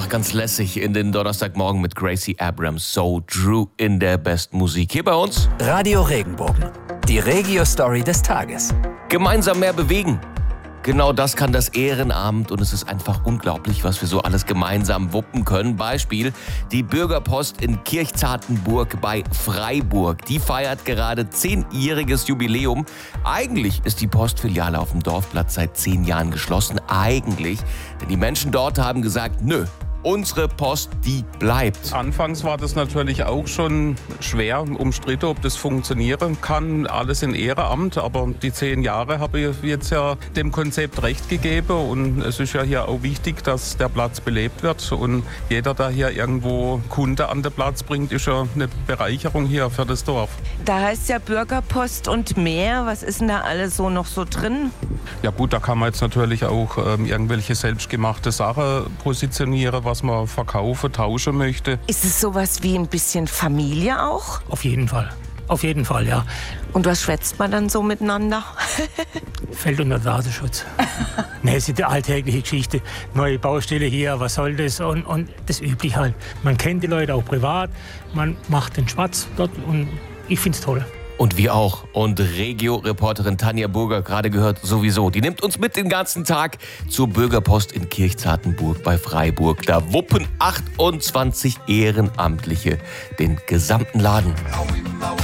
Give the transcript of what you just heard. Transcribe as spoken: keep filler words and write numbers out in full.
ganz lässig in den Donnerstagmorgen mit Gracie Abrams. So True in der besten Musik. Hier bei uns Radio Regenbogen. Die Regio-Story des Tages. gemeinsam mehr bewegen. Genau das kann das Ehrenamt und es ist einfach unglaublich, was wir so alles gemeinsam wuppen können. Beispiel die Bürgerpost in Kirchzartenburg bei Freiburg. Die feiert gerade zehnjähriges Jubiläum. Eigentlich ist die Postfiliale auf dem Dorfplatz seit zehn Jahren geschlossen. Eigentlich, denn die Menschen dort haben gesagt, nö. Unsere Post, die bleibt. Anfangs war das natürlich auch schon schwer, umstritten, ob das funktionieren kann. Alles in Ehrenamt, aber die zehn Jahre habe ich jetzt ja dem Konzept recht gegeben. Und es ist ja hier auch wichtig, dass der Platz belebt wird. Und jeder, der hier irgendwo Kunde an den Platz bringt, ist ja eine Bereicherung hier für das Dorf. Da heißt ja Bürgerpost und mehr. Was ist denn da alles so noch so drin? Ja gut, da kann man jetzt natürlich auch ähm, irgendwelche selbstgemachte Sachen positionieren, was man verkaufen, tauschen möchte. Ist es sowas wie ein bisschen Familie auch? Auf jeden Fall. Auf jeden Fall, ja. Und was schwätzt man dann so miteinander? Fällt unter Datenschutz. Ne, es ist die alltägliche Geschichte. Neue Baustelle hier, was soll das? Und, und das Übliche halt. Man kennt die Leute auch privat, man macht den Schwatz dort und ich find's toll. Und wir auch. Und Regio-Reporterin Tanja Burger, gerade gehört, sowieso. Die nimmt uns mit den ganzen Tag zur Bürgerpost in Kirchzartenburg bei Freiburg. Da wuppen achtundzwanzig Ehrenamtliche den gesamten Laden.